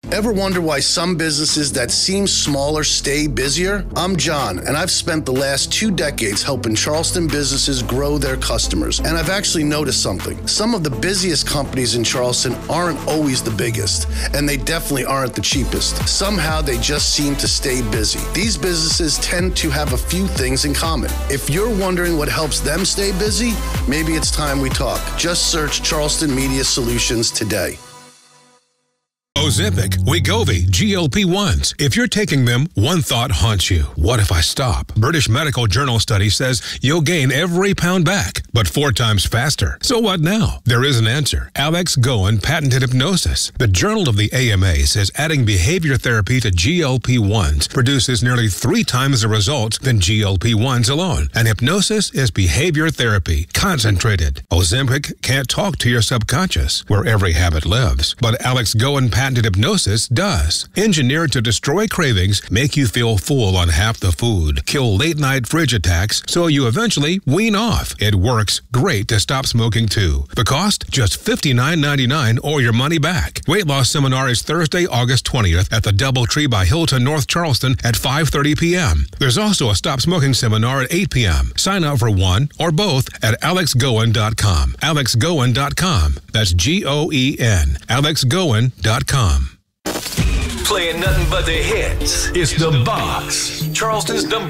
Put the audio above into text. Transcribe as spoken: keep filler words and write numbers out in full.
Ever wonder why some businesses that seem smaller stay busier? I'm John, and I've spent the last two decades helping Charleston businesses grow their customers. And I've actually noticed something. Some of the busiest companies in Charleston aren't always the biggest, and they definitely aren't the cheapest. Somehow they just seem to stay busy. These businesses tend to have a few things in common. If you're wondering what helps them stay busy, maybe it's time we talk. Just search Charleston Media Solutions today. Ozempic, Wegovy, G L P ones. If you're taking them, one thought haunts you. What if I stop? British Medical Journal study says you'll gain every pound back, but four times faster. So what now? There is an answer. Alex Goen patented hypnosis. The Journal of the A M A says adding behavior therapy to G L P ones produces nearly three times the results than G L P ones alone. And hypnosis is behavior therapy, concentrated. Ozempic can't talk to your subconscious, where every habit lives. But Alex Goen patented hypnosis does. Engineered to destroy cravings, make you feel full on half the food, kill late-night fridge attacks, so you eventually wean off. It works great to stop smoking, too. The cost? Just fifty-nine ninety-nine or your money back. Weight loss seminar is Thursday, August twentieth at the DoubleTree by Hilton, North Charleston at five thirty p.m. There's also a stop smoking seminar at eight p.m. Sign up for one or both at alex goen dot com. alex goen dot com. That's G O E N. alex goen dot com. Playing nothing but the hits. It's The Box, Charleston's number